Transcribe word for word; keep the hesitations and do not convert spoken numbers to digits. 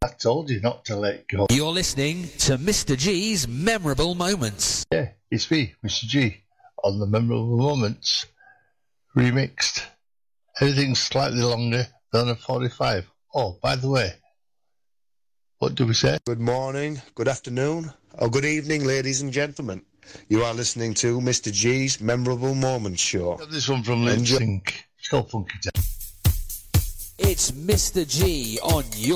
I told you not to let go. You're listening to Mister G's Memorable Moments. Yeah, it's me, Mister G, on the Memorable Moments remixed. Everything's slightly longer than a forty-five. Oh, by the way, what do we say? Good morning, good afternoon, or good evening, ladies and gentlemen. You are listening to Mister G's Memorable Moments Show. Got this one from Lip Sync. It's called Funky Town. It's Mister G on your